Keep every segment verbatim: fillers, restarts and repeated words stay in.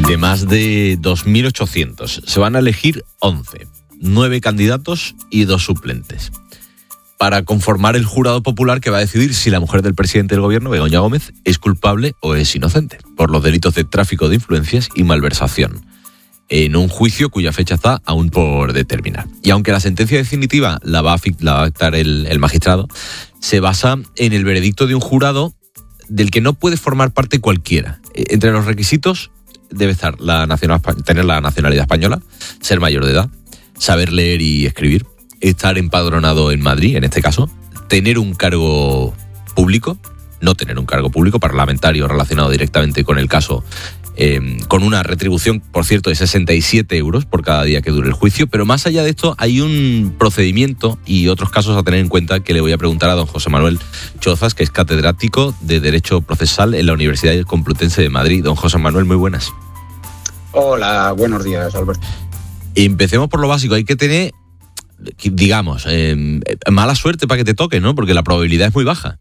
de más de dos mil ochocientos. Se van a elegir once, nueve candidatos y dos suplentes, para conformar el jurado popular que va a decidir si la mujer del presidente del gobierno, Begoña Gómez, es culpable o es inocente por los delitos de tráfico de influencias y malversación, en un juicio cuya fecha está aún por determinar. Y aunque la sentencia definitiva la va a, la va a dictar el, el magistrado, se basa en el veredicto de un jurado del que no puede formar parte cualquiera. Entre los requisitos debe estar la nacional, tener la nacionalidad española, ser mayor de edad, saber leer y escribir, estar empadronado en Madrid, en este caso, tener un cargo público, no tener un cargo público parlamentario relacionado directamente con el caso, eh, con una retribución, por cierto, de sesenta y siete euros por cada día que dure el juicio. Pero más allá de esto, hay un procedimiento y otros casos a tener en cuenta que le voy a preguntar a don José Manuel Chozas, que es catedrático de Derecho Procesal en la Universidad Complutense de Madrid. Don José Manuel, muy buenas. Hola, buenos días, Alberto. Empecemos por lo básico. Hay que tener, digamos, eh, mala suerte para que te toque, ¿no? Porque la probabilidad es muy baja.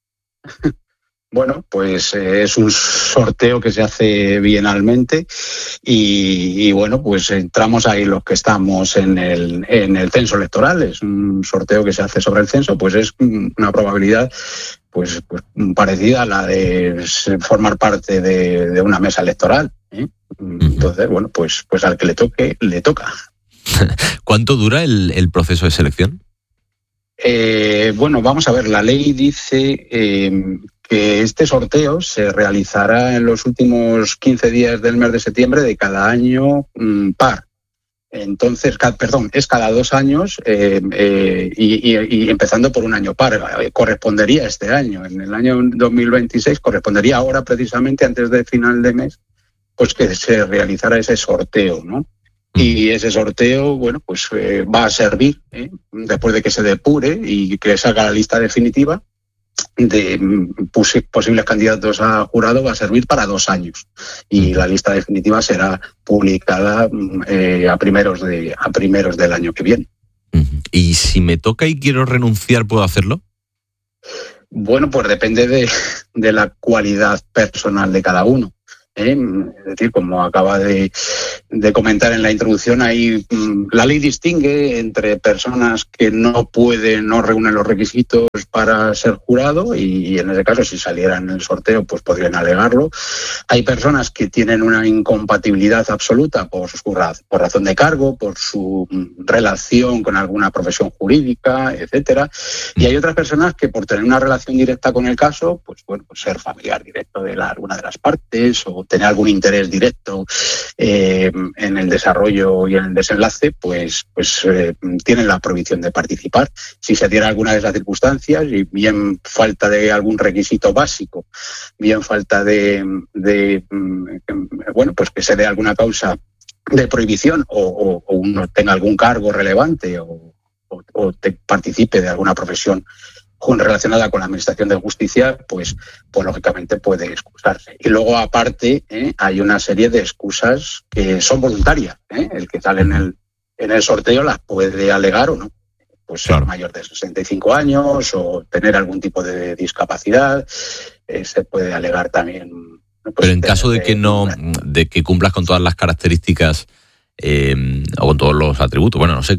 Bueno, pues eh, es un sorteo que se hace bienalmente y, y bueno, pues entramos ahí los que estamos en el, en el censo electoral. Es un sorteo que se hace sobre el censo, pues es una probabilidad pues, pues parecida a la de formar parte de, de una mesa electoral, ¿eh? Entonces, bueno, pues, pues al que le toque, le toca. ¿Cuánto dura el, el proceso de selección? Eh, bueno, vamos a ver, la ley dice eh, que este sorteo se realizará en los últimos quince días del mes de septiembre de cada año mm, par. Entonces, ca- perdón, es cada dos años eh, eh, y, y, y empezando por un año par. Eh, correspondería este año, en el año dos mil veintiséis, correspondería ahora precisamente antes del final de mes, pues que se realizara ese sorteo, ¿no? Y ese sorteo, bueno, pues eh, va a servir, ¿eh? después de que se depure y que salga la lista definitiva de pos- posibles candidatos a jurado, va a servir para dos años. Y la lista definitiva será publicada eh, a primeros de a primeros del año que viene. ¿Y si me toca y quiero renunciar, puedo hacerlo? Bueno, pues depende de, de la cualidad personal de cada uno. ¿Eh? Es decir, como acaba de, de comentar en la introducción, ahí la ley distingue entre personas que no pueden, no reúnen los requisitos para ser jurado y, y en ese caso, si salieran en el sorteo, pues podrían alegarlo. Hay personas que tienen una incompatibilidad absoluta por su por razón de cargo, por su relación con alguna profesión jurídica, etcétera. Y hay otras personas que por tener una relación directa con el caso, pues bueno, pues ser familiar directo de la, alguna de las partes o tener algún interés directo eh, en el desarrollo y en el desenlace, pues, pues eh, tienen la prohibición de participar. Si se diera alguna de esas circunstancias, y bien falta de algún requisito básico, bien falta de, de bueno, pues que se dé alguna causa de prohibición o, o, o uno tenga algún cargo relevante o, o, o te participe de alguna profesión relacionada con la administración de justicia, pues, pues lógicamente puede excusarse. Y luego, aparte, ¿eh? hay una serie de excusas que son voluntarias. ¿eh? El que sale en el, en el sorteo las puede alegar o no. Pues ser claro. mayor de sesenta y cinco años o tener algún tipo de discapacidad, eh, se puede alegar también. Pues, pero en de, caso de que no, de que cumplas con todas las características eh, o con todos los atributos, bueno, no sé,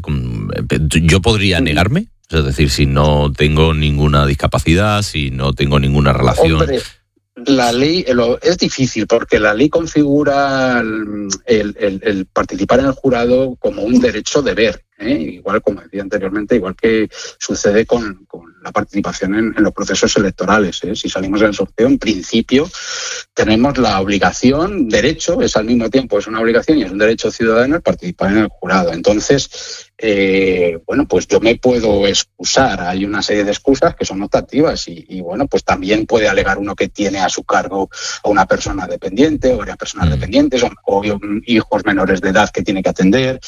yo podría negarme. Es decir, si no tengo ninguna discapacidad, si no tengo ninguna relación. Hombre, la ley lo, es difícil porque la ley configura el, el, el participar en el jurado como un derecho-deber, ¿eh? Igual, como decía anteriormente, igual que sucede con, con la participación en, en los procesos electorales. ¿eh? Si salimos en el sorteo, en principio tenemos la obligación, derecho, es al mismo tiempo, es una obligación y es un derecho ciudadano el participar en el jurado. Entonces, eh, bueno, pues yo me puedo excusar. Hay una serie de excusas que son optativas y, y, bueno, pues también puede alegar uno que tiene a su cargo a una persona dependiente o varias personas mm. dependientes o, o hijos menores de edad que tiene que atender,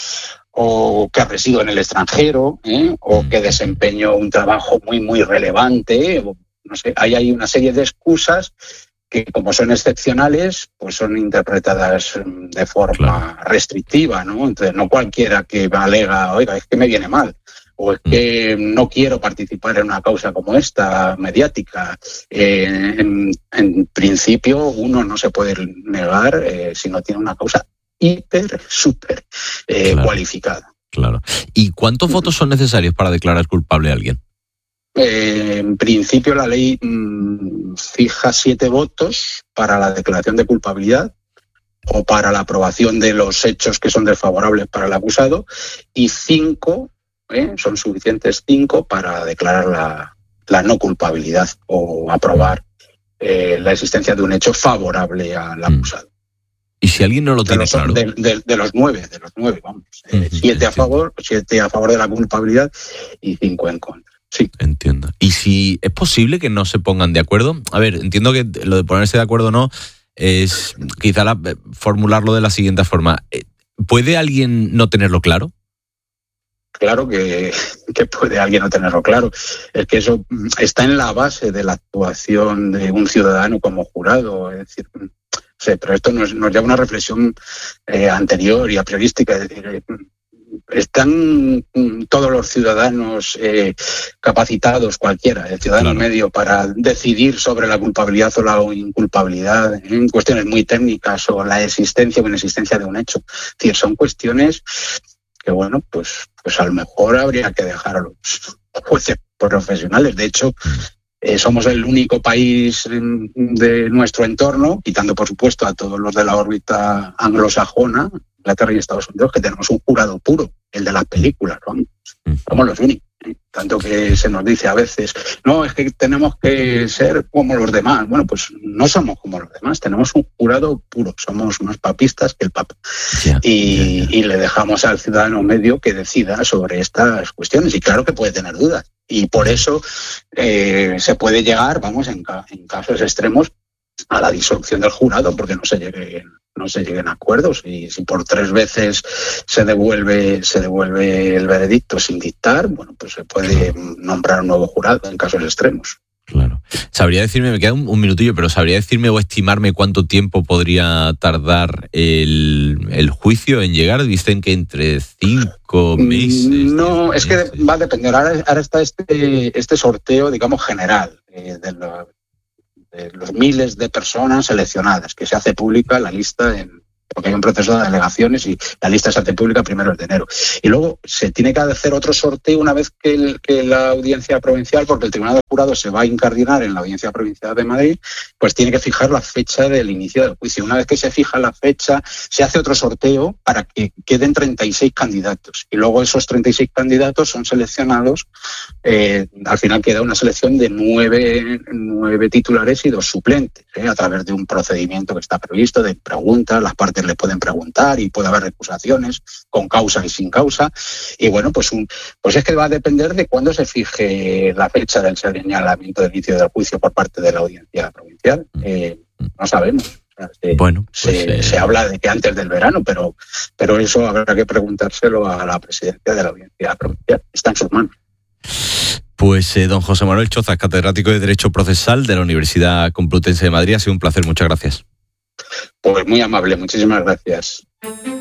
o que resido en el extranjero, ¿eh? o que desempeño un trabajo muy, muy relevante. O, no sé, hay, hay una serie de excusas que, como son excepcionales, pues son interpretadas de forma claro. restrictiva, ¿no? Entonces, no cualquiera que alega, oiga, es que me viene mal, o es que no quiero participar en una causa como esta, mediática. Eh, en, en principio, uno no se puede negar eh, si no tiene una causa hiper, súper eh, claro, cualificada. Claro. ¿Y cuántos votos son necesarios para declarar culpable a alguien? Eh, en principio, la ley mmm, fija siete votos para la declaración de culpabilidad o para la aprobación de los hechos que son desfavorables para el acusado, y cinco, ¿eh? son suficientes cinco para declarar la, la no culpabilidad o aprobar eh, la existencia de un hecho favorable al acusado. ¿Y si alguien no lo de tiene los, claro? De, de, de los nueve, de los nueve, vamos. Eh, Uh-huh, siete a favor, siete a favor de la culpabilidad y cinco en contra. Sí. Entiendo. ¿Y si es posible que no se pongan de acuerdo? A ver, entiendo que lo de ponerse de acuerdo no es quizá la, formularlo de la siguiente forma. ¿Puede alguien no tenerlo claro? Claro que, que puede alguien no tenerlo claro. Es que eso está en la base de la actuación de un ciudadano como jurado. Es decir, sí, pero esto nos, nos lleva a una reflexión eh, anterior y a priorística. Es decir, eh, ¿están todos los ciudadanos eh, capacitados, cualquiera, el ciudadano claro. medio, para decidir sobre la culpabilidad o la inculpabilidad en cuestiones muy técnicas o la existencia o inexistencia de un hecho? Es decir, son cuestiones que, bueno, pues, pues a lo mejor habría que dejar a los jueces profesionales. De hecho, eh, somos el único país de nuestro entorno, quitando por supuesto a todos los de la órbita anglosajona, Inglaterra y Estados Unidos, que tenemos un jurado puro, el de las películas, ¿no? Somos los únicos. ¿eh? Tanto que se nos dice a veces, no, es que tenemos que ser como los demás. Bueno, pues no somos como los demás, tenemos un jurado puro, somos más papistas que el Papa. Yeah, y, yeah, yeah. y le dejamos al ciudadano medio que decida sobre estas cuestiones. Y claro que puede tener dudas. Y por eso eh, se puede llegar, vamos, en, ca- en casos extremos, a la disolución del jurado, porque no se llegue no se lleguen a acuerdos, y si por tres veces se devuelve se devuelve el veredicto sin dictar, bueno, pues se puede nombrar un nuevo jurado en casos extremos. Claro. ¿Sabría decirme, me queda un, un minutillo, pero sabría decirme o estimarme cuánto tiempo podría tardar el, el juicio en llegar? Dicen que entre cinco meses. No, meses. Es que va a depender. Ahora, ahora está este, este sorteo, digamos, general, eh, de la de los miles de personas seleccionadas, que se hace pública la lista, en, porque hay un proceso de delegaciones y la lista se hace pública primero de enero. Y luego se tiene que hacer otro sorteo una vez que, el, que la audiencia provincial, porque el Tribunal de Jurados se va a incardinar en la Audiencia Provincial de Madrid, pues tiene que fijar la fecha del inicio del juicio. Una vez que se fija la fecha, se hace otro sorteo para que queden treinta y seis candidatos. Y luego esos treinta y seis candidatos son seleccionados. Eh, al final queda una selección de nueve, nueve titulares y dos suplentes, ¿eh? a través de un procedimiento que está previsto, de preguntas, las partes le pueden preguntar y puede haber recusaciones con causa y sin causa. Y bueno, pues, un, pues es que va a depender de cuándo se fije la fecha del señalamiento del inicio del juicio por parte de la audiencia provincial. Eh, no sabemos. O sea, se, bueno, pues, se, eh... se habla de que antes del verano, pero, pero eso habrá que preguntárselo a la presidencia de la audiencia provincial. Está en sus manos. Pues eh, don José Manuel Chozas, catedrático de Derecho Procesal de la Universidad Complutense de Madrid, ha sido un placer, muchas gracias. Pues muy amable, muchísimas gracias.